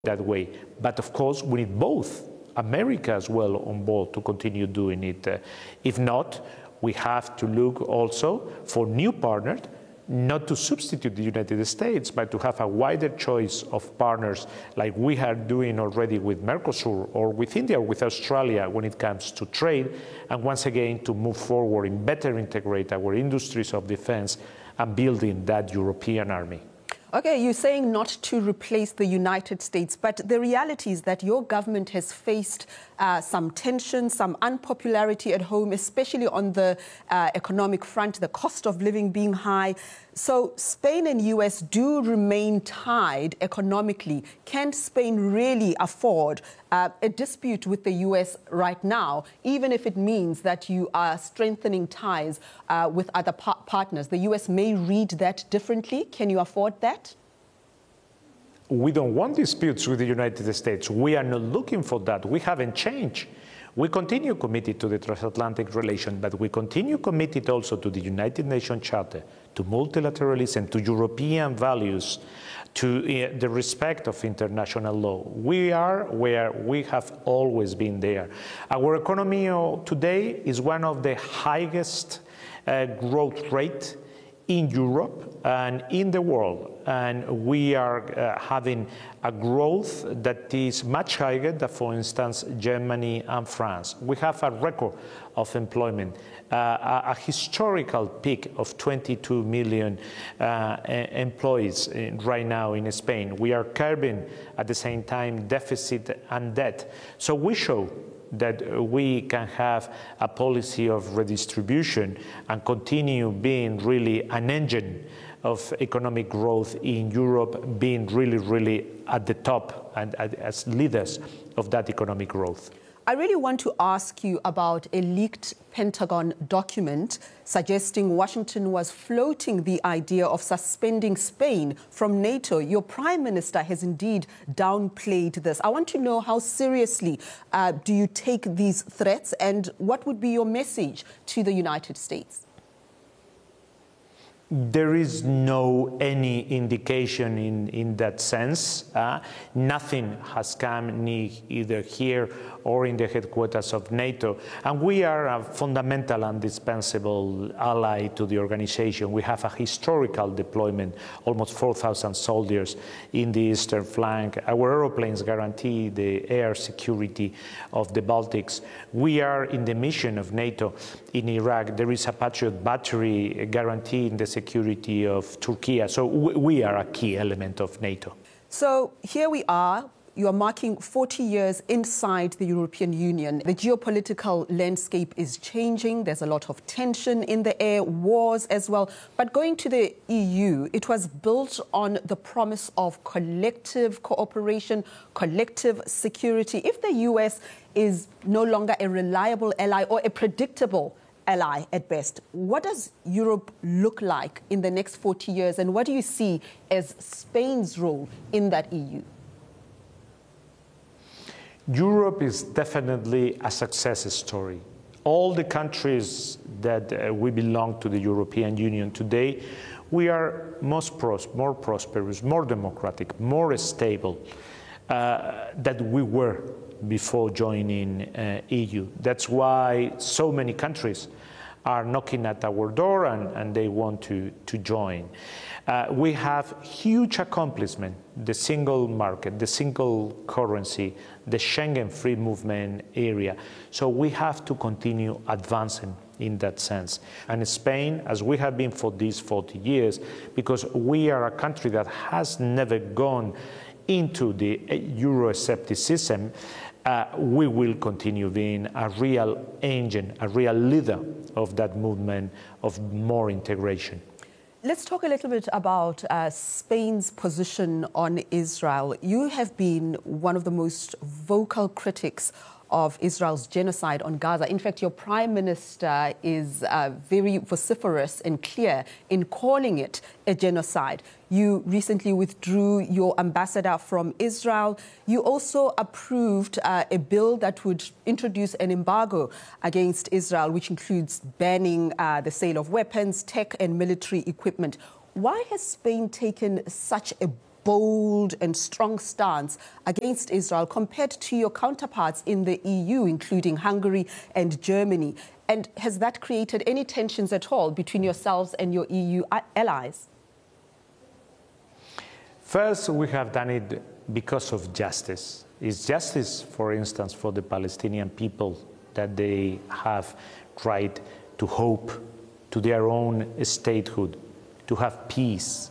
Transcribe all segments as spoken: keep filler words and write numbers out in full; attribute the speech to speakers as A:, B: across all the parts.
A: that way. But of course, we need both America as well on board to continue doing it. Uh, if not, we have to look also for new partners, not to substitute the United States, but to have a wider choice of partners like we are doing already with Mercosur or with India or with Australia when it comes to trade, and once again to move forward and better integrate our industries of defense and building that European army.
B: Okay, you're saying not to replace the United States, but the reality is that your government has faced uh, some tension, some unpopularity at home, especially on the uh, economic front, the cost of living being high. So Spain and U S do remain tied economically. Can Spain really afford uh, a dispute with the U S right now, even if it means that you are strengthening ties uh, with other par- partners? The U S may read that differently. Can you afford that?
A: We don't want disputes with the United States. We are not looking for that. We haven't changed. We continue committed to the transatlantic relation, but we continue committed also to the United Nations Charter, to multilateralism, to European values, to uh, the respect of international law. We are where we have always been there. Our economy today is one of the highest uh, growth rate in Europe and in the world, and we are uh, having a growth that is much higher than, for instance, Germany and France. We have a record of employment, uh, a, a historical peak of twenty-two million uh, employees in, right now in Spain. We are curbing at the same time deficit and debt. So we show that we can have a policy of redistribution and continue being really an engine of economic growth in Europe, being really, really at the top and as leaders of that economic growth.
B: I really want to ask you about a leaked Pentagon document suggesting Washington was floating the idea of suspending Spain from NATO. Your Prime Minister has indeed downplayed this. I want to know how seriously uh, do you take these threats, and what would be your message to the United States?
A: There is no any indication in, in that sense. Uh, nothing has come ni either here or in the headquarters of NATO. And we are a fundamental and indispensable ally to the organization. We have a historical deployment, almost four thousand soldiers in the eastern flank. Our aeroplanes guarantee the air security of the Baltics. We are in the mission of NATO in Iraq. There is a Patriot battery guaranteeing the security of Turkey. So we are a key element of NATO.
B: So here we are. You are marking forty years inside the European Union. The geopolitical landscape is changing. There's a lot of tension in the air, wars as well. But going to the E U, it was built on the promise of collective cooperation, collective security. If the U S is no longer a reliable ally or a predictable ally at best, what does Europe look like in the next forty years? And what do you see as Spain's role in that E U?
A: Europe is definitely a success story. All the countries that uh, we belong to the European Union today, we are most pros more prosperous, more democratic, more stable uh, than we were before joining uh, E U. That's why so many countries are knocking at our door and, and they want to, to join. Uh, we have huge accomplishment, the single market, the single currency, the Schengen free movement area. So we have to continue advancing in that sense. And Spain, as we have been for these forty years, because we are a country that has never gone into the Euroscepticism, uh, we will continue being a real engine, a real leader of that movement of more integration.
B: Let's talk a little bit about uh, Spain's position on Israel. You have been one of the most vocal critics of Israel's genocide on Gaza. In fact, your Prime Minister is uh, very vociferous and clear in calling it a genocide. You recently withdrew your ambassador from Israel. You also approved uh, a bill that would introduce an embargo against Israel, which includes banning uh, the sale of weapons, tech and military equipment. Why has Spain taken such a bold and strong stance against Israel compared to your counterparts in the E U, including Hungary and Germany. And has that created any tensions at all between yourselves and your E U allies?
A: First, we have done it because of justice. It's justice, for instance, for the Palestinian people that they have right to hope, to their own statehood, to have peace.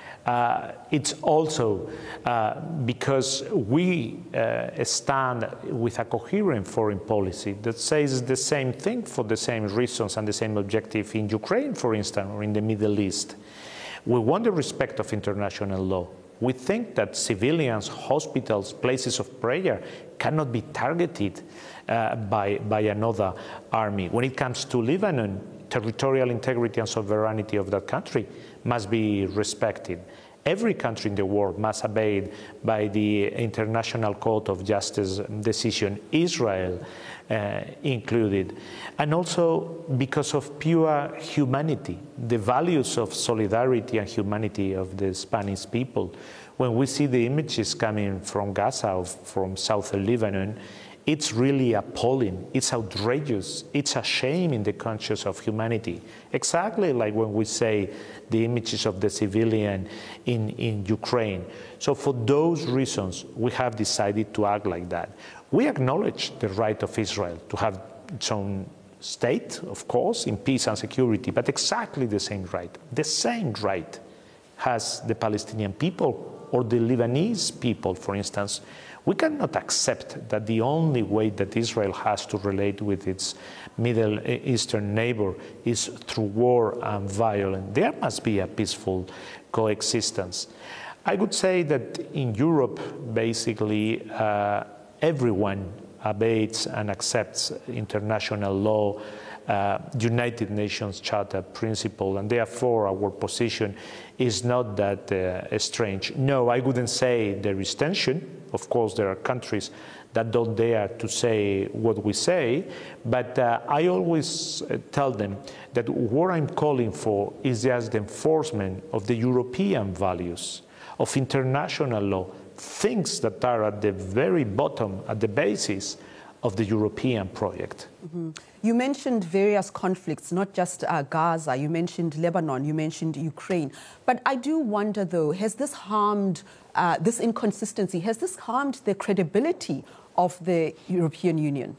A: Uh, it's also uh, because we uh, stand with a coherent foreign policy that says the same thing for the same reasons and the same objective in Ukraine, for instance, or in the Middle East. We want the respect of international law. We think that civilians, hospitals, places of prayer cannot be targeted uh, by, by another army. When it comes to Lebanon, territorial integrity and sovereignty of that country must be respected. Every country in the world must abide by the International Court of Justice decision, Israel uh, included. And also because of pure humanity, the values of solidarity and humanity of the Spanish people. When we see the images coming from Gaza or from southern Lebanon, it's really appalling, it's outrageous, it's a shame in the conscience of humanity. Exactly like when we say the images of the civilian in, in Ukraine. So for those reasons, we have decided to act like that. We acknowledge the right of Israel to have its own state, of course, in peace and security, but exactly the same right. The same right has the Palestinian people or the Lebanese people, for instance. We cannot accept that the only way that Israel has to relate with its Middle Eastern neighbor is through war and violence. There must be a peaceful coexistence. I would say that in Europe, basically, uh, everyone obeys and accepts international law, uh, United Nations Charter principle, and therefore our position is not that uh, strange. No, I wouldn't say there is tension. Of course, there are countries that don't dare to say what we say, but uh, I always uh, tell them that what I'm calling for is just the enforcement of the European values, of international law, things that are at the very bottom, at the basis of the European project.
B: Mm-hmm. You mentioned various conflicts, not just uh, Gaza, you mentioned Lebanon, you mentioned Ukraine. But I do wonder, though, has this harmed, uh, this inconsistency, has this harmed the credibility of the European Union?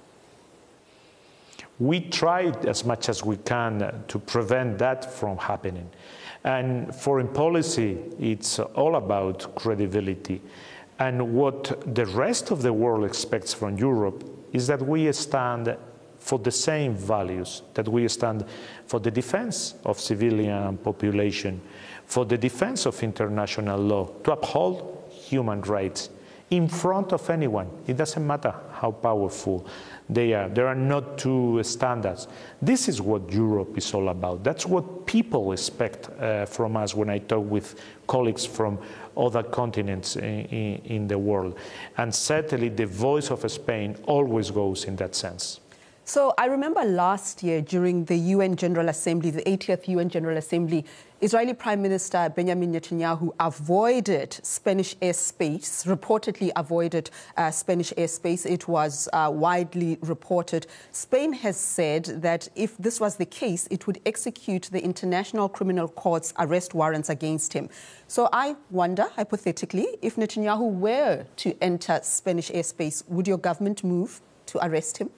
A: We tried as much as we can to prevent that from happening. And foreign policy, it's all about credibility. And what the rest of the world expects from Europe is that we stand for the same values, that we stand for the defense of civilian population, for the defense of international law, to uphold human rights in front of anyone. It doesn't matter how powerful they are. There are not two standards. This is what Europe is all about. That's what people expect uh, from us when I talk with colleagues from other continents in, in, in the world. And certainly the voice of Spain always goes in that sense.
B: So I remember last year during the U N General Assembly, the eightieth U N General Assembly, Israeli Prime Minister Benjamin Netanyahu avoided Spanish airspace, reportedly avoided uh, Spanish airspace. It was uh, widely reported. Spain has said that if this was the case, it would execute the International Criminal Court's arrest warrants against him. So I wonder, hypothetically, if Netanyahu were to enter Spanish airspace, would your government move to arrest him?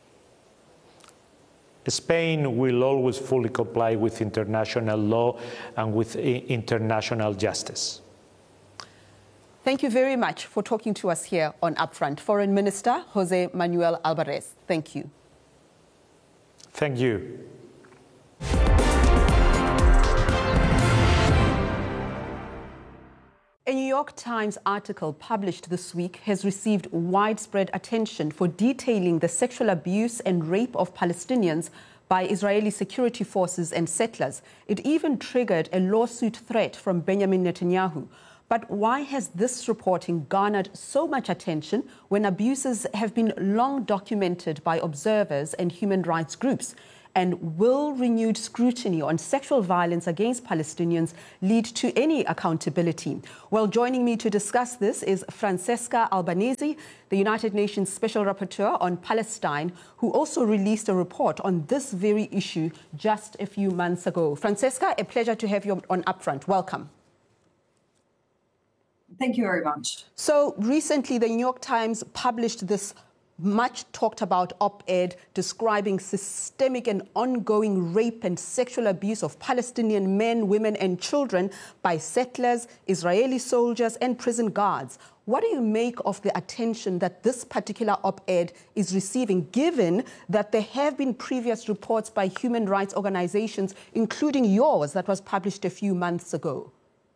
A: Spain will always fully comply with international law and with international justice.
B: Thank you very much for talking to us here on Upfront. Foreign Minister Jose Manuel Alvarez, thank you.
A: Thank you.
B: A New York Times article published this week has received widespread attention for detailing the sexual abuse and rape of Palestinians by Israeli security forces and settlers. It even triggered a lawsuit threat from Benjamin Netanyahu. But why has this reporting garnered so much attention when abuses have been long documented by observers and human rights groups? And will renewed scrutiny on sexual violence against Palestinians lead to any accountability? Well, joining me to discuss this is Francesca Albanese, the United Nations Special Rapporteur on Palestine, who also released a report on this very issue just a few months ago. Francesca, a pleasure to have you on Upfront. Welcome.
C: Thank you very much.
B: So recently, the New York Times published this much talked about op-ed describing systemic and ongoing rape and sexual abuse of Palestinian men, women and children by settlers, Israeli soldiers and prison guards. What do you make of the attention that this particular op-ed is receiving, given that there have been previous reports by human rights organizations, including yours, that was published a few months ago?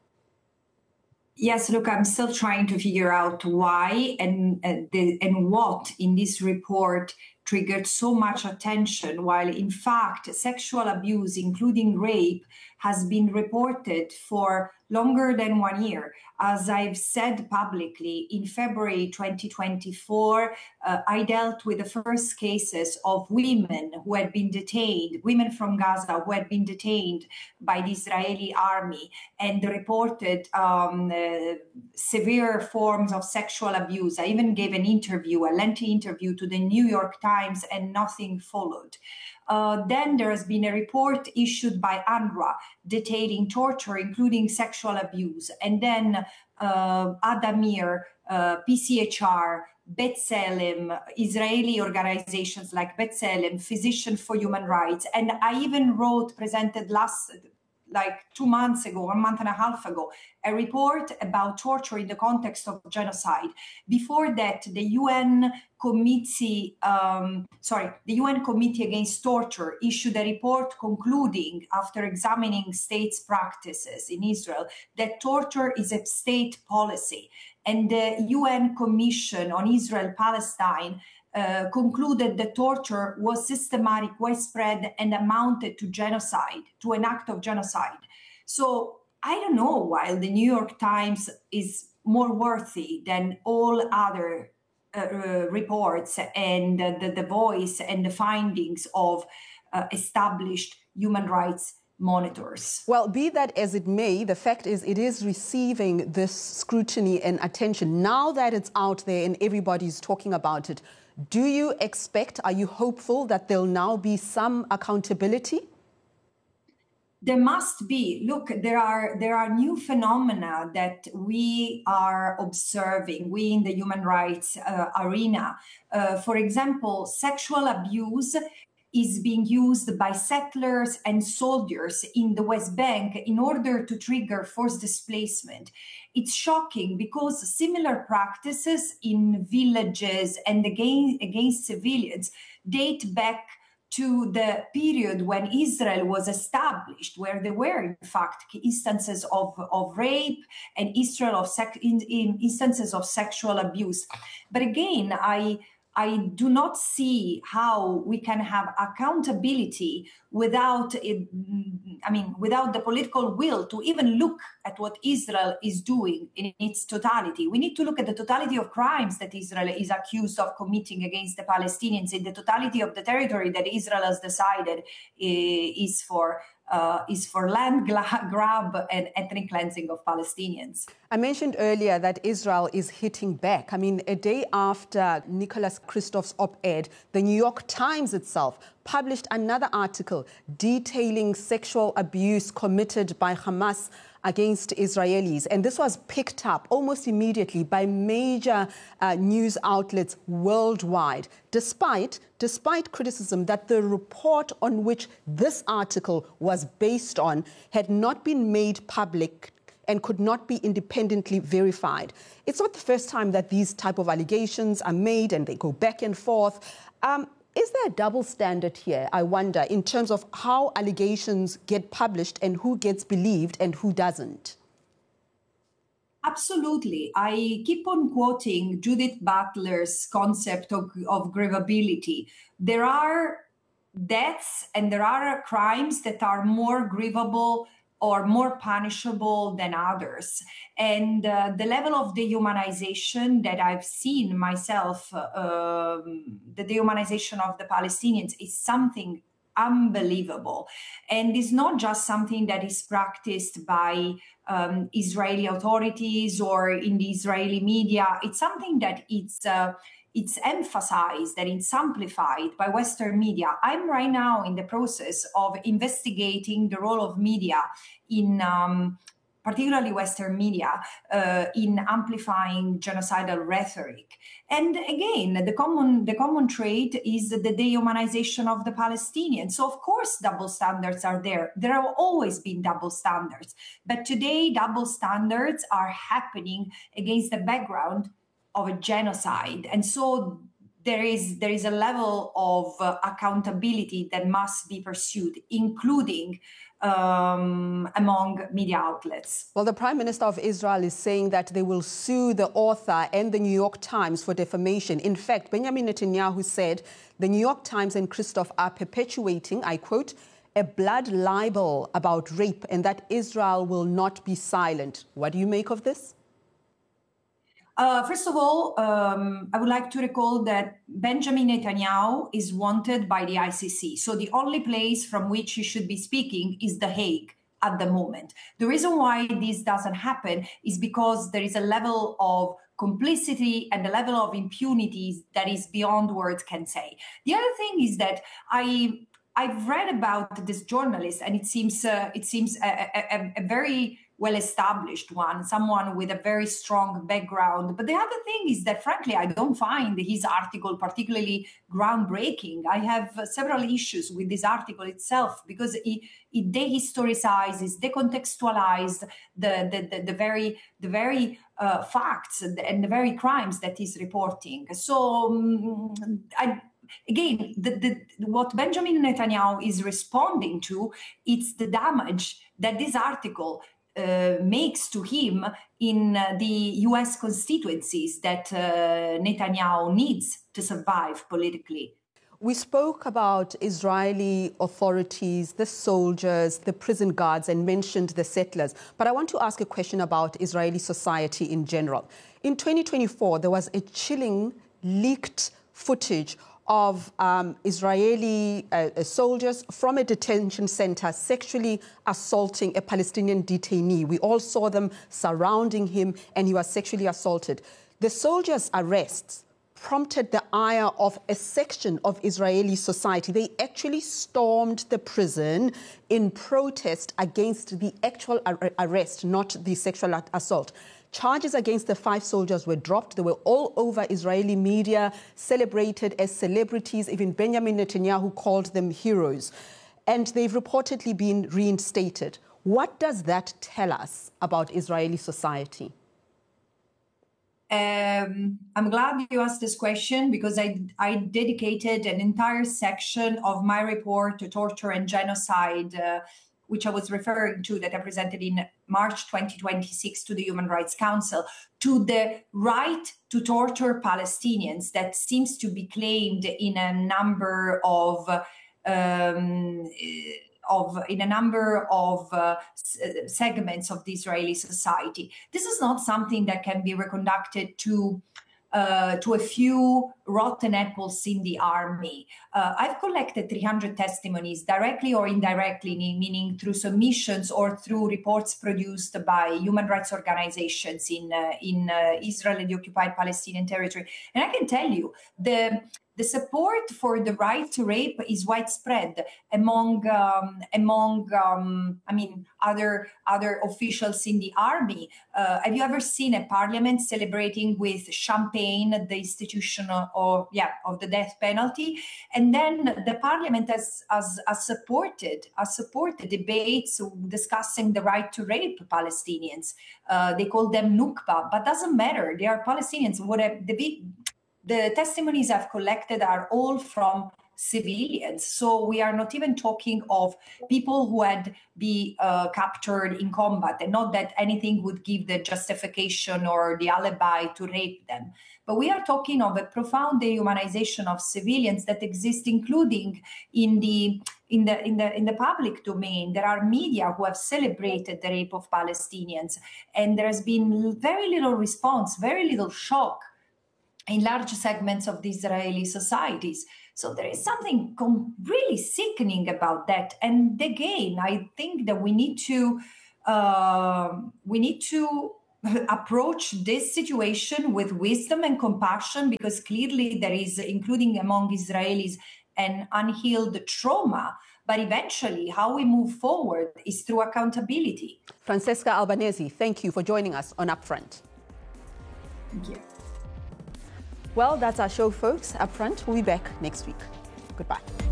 C: Yes, look, I'm still trying to figure out why and uh, the, and what in this report triggered so much attention, while in fact sexual abuse, including rape, has been reported for longer than one year. As I've said publicly, in February twenty twenty-four, uh, I dealt with the first cases of women who had been detained, women from Gaza who had been detained by the Israeli army and reported um, uh, severe forms of sexual abuse. I even gave an interview, a lengthy interview to the New York Times, and nothing followed. Uh, then there has been a report issued by UNRWA detailing torture, including sexual abuse. And then uh, Addameer, uh, P C H R, B'Tselem, Israeli organizations like B'Tselem, Physicians for Human Rights. And I even wrote, presented last, like two months ago, one month and a half ago, a report about torture in the context of genocide. Before that, the U N committee, um, sorry, the U N Committee Against Torture issued a report concluding, after examining states' practices in Israel, that torture is a state policy. And the U N Commission on Israel-Palestine Uh, concluded that torture was systematic, widespread, and amounted to genocide, to an act of genocide. So I don't know why the New York Times is more worthy than all other uh, uh, reports and uh, the, the voice and the findings of uh, established human rights monitors.
B: Well, be that as it may, the fact is it is receiving this scrutiny and attention. Now that it's out there and everybody's talking about it, do you expect, are you hopeful that there'll now be some accountability?
C: There must be. Look, there are there are new phenomena that we are observing, we in the human rights uh, arena. Uh, for example, sexual abuse is being used by settlers and soldiers in the West Bank in order to trigger forced displacement. It's shocking because similar practices in villages and against, against civilians date back to the period when Israel was established, where there were, in fact, instances of, of rape and Israel of sec- in, in instances of sexual abuse. But again, I I do not see how we can have accountability without it, I mean, without the political will to even look at what Israel is doing in its totality. We need to look at the totality of crimes that Israel is accused of committing against the Palestinians, in the totality of the territory that Israel has decided is for Uh, is for land grab and ethnic cleansing of Palestinians.
B: I mentioned earlier that Israel is hitting back. I mean, a day after Nicholas Kristof's op-ed, the New York Times itself published another article detailing sexual abuse committed by Hamas against Israelis. And this was picked up almost immediately by major uh, news outlets worldwide, despite, despite criticism that the report on which this article was based on had not been made public and could not be independently verified. It's not the first time that these type of allegations are made and they go back and forth. Um, Is there a double standard here, I wonder, in terms of how allegations get published and who gets believed and who doesn't?
C: Absolutely. I keep on quoting Judith Butler's concept of, of grievability. There are deaths and there are crimes that are more grievable or more punishable than others. And uh, the level of dehumanization that I've seen myself, uh, um, the dehumanization of the Palestinians is something unbelievable. And it's not just something that is practiced by um, Israeli authorities or in the Israeli media. It's something that it's uh, it's emphasized, that it's amplified by Western media. I'm right now in the process of investigating the role of media in um, particularly Western media, uh, in amplifying genocidal rhetoric. And again, the common the common trait is the dehumanization of the Palestinians. So of course, double standards are there. There have always been double standards. But today, double standards are happening against the background of a genocide. And so there is there is a level of uh, accountability that must be pursued, including um, among media outlets.
B: Well, the Prime Minister of Israel is saying that they will sue the author and the New York Times for defamation. In fact, Benjamin Netanyahu said the New York Times and Christoph are perpetuating, I quote, a blood libel about rape and that Israel will not be silent. What do you make of this?
C: Uh, first of all, um, I would like to recall that Benjamin Netanyahu is wanted by the I C C. So the only place from which he should be speaking is The Hague at the moment. The reason why this doesn't happen is because there is a level of complicity and a level of impunity that is beyond words can say. The other thing is that I, I've read about this journalist, and it seems, uh, it seems a, a, a very well-established one, someone with a very strong background. But the other thing is that, frankly, I don't find his article particularly groundbreaking. I have uh, several issues with this article itself because it, it dehistoricizes, decontextualizes the, the, the, the very, the very uh, facts and the very crimes that he's reporting. So um, I... Again, the, the, what Benjamin Netanyahu is responding to, it's the damage that this article uh, makes to him in uh, the U S constituencies that uh, Netanyahu needs to survive politically.
B: We spoke about Israeli authorities, the soldiers, the prison guards, and mentioned the settlers. But I want to ask a question about Israeli society in general. In twenty twenty-four, there was a chilling leaked footage of um, Israeli uh, soldiers from a detention center sexually assaulting a Palestinian detainee. We all saw them surrounding him, and he was sexually assaulted. The soldiers' arrests prompted the ire of a section of Israeli society. They actually stormed the prison in protest against the actual ar- arrest, not the sexual assault. Charges against the five soldiers were dropped. They were all over Israeli media, celebrated as celebrities. Even Benjamin Netanyahu called them heroes. And they've reportedly been reinstated. What does that tell us about Israeli society?
C: Um, I'm glad you asked this question because I, I dedicated an entire section of my report to torture and genocide, uh, which I was referring to, that I presented in March twenty twenty-six to the Human Rights Council, to the right to torture Palestinians that seems to be claimed in a number of um, of in a number of uh, segments of the Israeli society. This is not something that can be reconducted to uh, to a few rotten apples in the army. Uh, I've collected three hundred testimonies, directly or indirectly, meaning through submissions or through reports produced by human rights organizations in uh, in uh, Israel and the occupied Palestinian territory. And I can tell you, the The support for the right to rape is widespread among um, among um, I mean other other officials in the army. Uh, have you ever seen a parliament celebrating with champagne the institution of, or yeah of the death penalty? And then the parliament has has, has supported has supported debates discussing the right to rape Palestinians. Uh, they call them Nukba, but doesn't matter. They are Palestinians. Whatever the big The testimonies I've collected are all from civilians. So we are not even talking of people who had been uh, captured in combat, and not that anything would give the justification or the alibi to rape them. But we are talking of a profound dehumanization of civilians that exists, including in the in the in the in the public domain. There are media who have celebrated the rape of Palestinians, and there has been very little response, very little shock. in large segments of the Israeli societies. So there is something com- really sickening about that. And again, I think that we need to uh, we need to approach this situation with wisdom and compassion, because clearly there is, including among Israelis, an unhealed trauma. But eventually, how we move forward is through accountability.
B: Francesca Albanese, thank you for joining us on Upfront.
C: Thank you.
B: Well, that's our show, folks. Upfront, we'll be back next week. Goodbye.